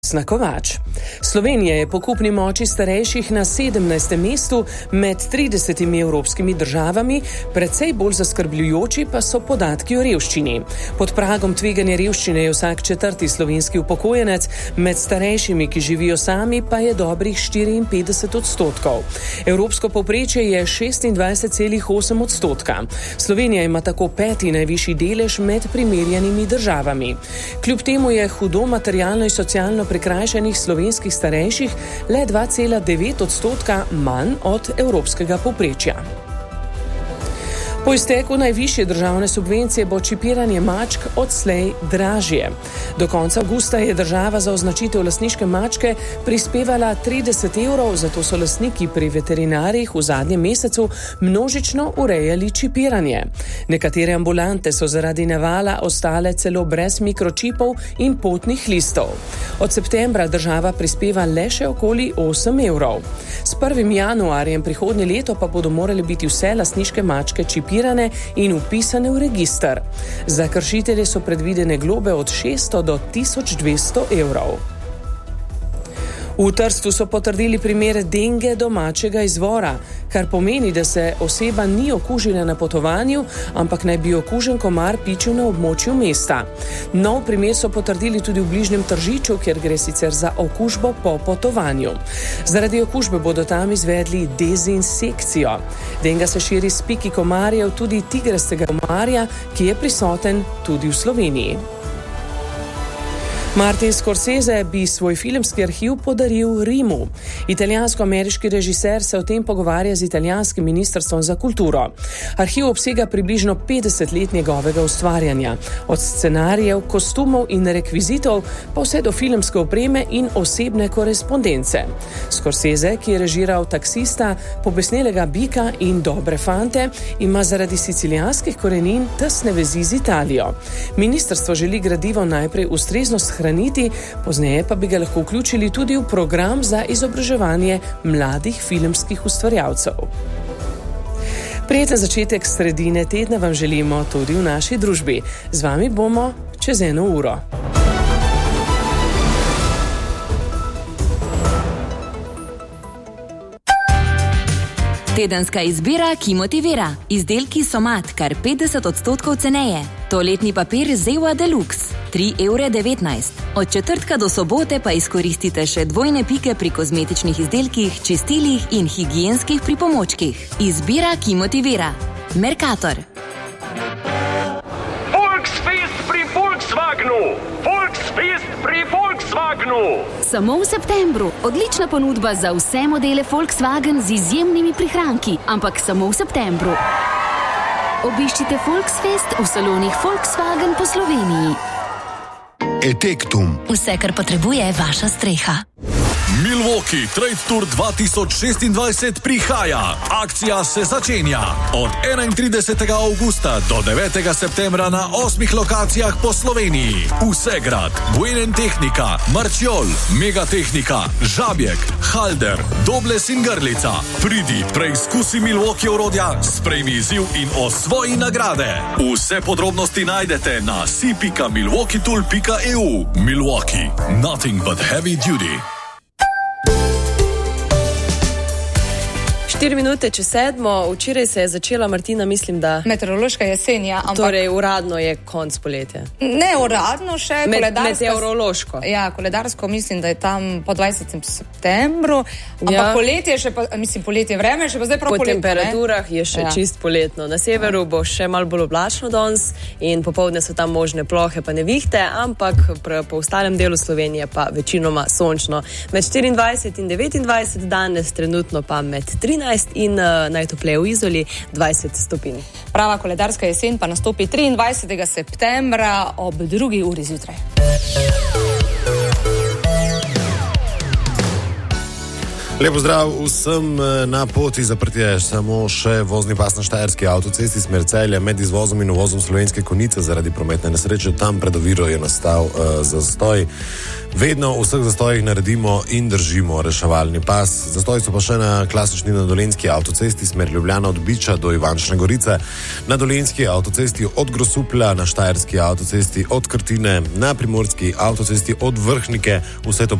Kovač. Slovenija je po kupni moči starejših na 17. mestu med 30 evropskimi državami, precej bolj zaskrbljujoči pa so podatki o revščini. Pod pragom tveganja revščine je vsak četrti slovenski upokojenec, med starejšimi, ki živijo sami, pa je dobrih 54%. Evropsko povprečje je 26,8%. Slovenija ima tako peti najvišji delež med primerjanimi državami. Kljub temu je hudo materialno in socialno prikrajšanih slovenskih starejših le 2,9% manj od evropskega povprečja. Po izteku najvišje državne subvencije bo čipiranje mačk odslej dražje. Do konca avgusta je država za označitev lastniške mačke prispevala 30 evrov, zato so lastniki pri veterinarjih v zadnjem mesecu množično urejali čipiranje. Nekatere ambulante so zaradi navala ostale celo brez mikročipov in potnih listov. Od septembra država prispeva le še okoli 8 evrov. S 1. januarjem prihodnje leto pa bodo morale biti vse lastniške mačke čipirane in vpisane v register. Za kršitelje so predvidene globe od 600 do 1200 evrov. V Trstu so potrdili primer denge domačega izvora, kar pomeni, da se oseba ni okužila na potovanju, ampak naj bi okužen komar pičil na območju mesta. Nov primer so potrdili tudi v bližnjem Tržiču, kjer gre sicer za okužbo po potovanju. Zaradi okužbe bodo tam izvedli dezinsekcijo. Denga se širi s piki komarjev, tudi tigrastega komarja, ki je prisoten tudi v Sloveniji. Martin Scorsese bi svoj filmski arhiv podaril Rimu. Italijansko-ameriški režiser se o tem pogovarja z italijanskim ministrstvom za kulturo. Arhiv obsega približno 50 let njegovega ustvarjanja, od scenarijev, kostumov in rekvizitov pa vse do filmske opreme in osebne korespondence. Scorsese, ki je režiral Taksista, Pobesnelega bika in Dobre fante, ima zaradi sicilijanskih korenin tesne vezi z Italijo. Ministrstvo želi gradivo najprej ustrezno hraniti, pozneje pa bi ga lahko vključili tudi v program za izobraževanje mladih filmskih ustvarjalcev. Prijeten začetek sredine tedna vam želimo tudi v naši družbi. Z vami bomo čez 1 uro. Tedenska izbira, ki motivira. Izdelki Somat, kar 50% ceneje. Toaletni papir Zewa Deluxe, 3,19 €. Od četrtka do sobote pa izkoristite še dvojne pike pri kozmetičnih izdelkih, čistilih in higienskih pripomočkih. Izbira, ki motivira. Mercator. Volksfest pri Volkswagenu! Volksfest pri Volkswagenu! Samo v septembru. Odlična ponudba za vse modele Volkswagen z izjemnimi prihranki, ampak samo v septembru. Obiščite Volksfest v salonih Volkswagen po Sloveniji. Etektum. Vse, kar potrebuje vaša streha. Milwaukee Trade Tour 2026 prihaja. Akcija se začenja od 31. avgusta do 9. septembra na 8 lokacijah po Sloveniji. Vsegrad, Buenentechnika, Marčiol, Megatehnika, Žabjek, Halder, Dobles in Grlica. Pridi, preizkusi Milwaukee orodja, sprejmi izziv in osvoji nagrade. Vse podrobnosti najdete na si.milwaukeetool.eu. Milwaukee, nothing but heavy duty. 4 minute čez 7, včeraj se je začela, Martina, mislim, da... Meteorološka jesen, ja, ampak... Torej, uradno je konc poletja. Ne uradno še, koledarsko... Meteorološko. Ja, koledarsko mislim, da je tam po 20. septembru, ampak poletje še pa, mislim, poletje vreme, še pa zdaj prav poletno. Po temperaturah je še čist poletno. Na severu bo še malo bolj oblačno danes in popoldne so tam možne plohe pa nevihte, ampak po ostalem delu Slovenije pa večinoma sončno. Med 24 in 29 danes, trenutno pa med 13 in najtopleje v Izoli 20 stopinj. Prava koledarska jesen pa nastopi 23. septembra ob 2. uri zjutraj. Lepo zdrav vsem na poti, zaprtje samo še vozni pas na Štajerski avtocesti smer Celja med izvozom in uvozom Slovenske Konjice zaradi prometne nesreče. Tam pred oviro je nastal zastoj. Vedno v vseh zastojih naredimo in držimo reševalni pas. Zastoji so pa še na klasični na Dolenjski avtocesti smer Ljubljana od Biča do Ivančne Gorice, na Dolenjski avtocesti od Grosuplja, na Štajerski avtocesti od Krtine, na Primorski avtocesti od Vrhnike, vse to